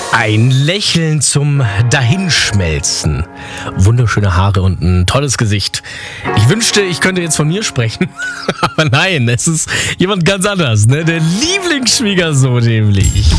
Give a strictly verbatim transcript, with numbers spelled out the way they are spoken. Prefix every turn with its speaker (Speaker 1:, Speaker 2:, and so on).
Speaker 1: Ein Lächeln zum Dahinschmelzen. Wunderschöne Haare und ein tolles Gesicht. Ich wünschte, ich könnte jetzt von mir sprechen. Aber nein, es ist jemand ganz anders, ne? Der Lieblingsschwiegersohn nämlich.